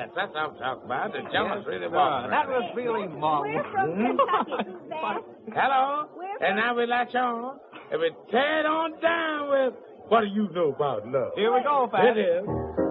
Yes, that's what I'm talking about. The jealous really walk. That was really marvelous. We're from Kentucky, Suzanne. Hello? We're And now we latch on. And we tear it on down with what do you know about love? Here we go, Pat. It is.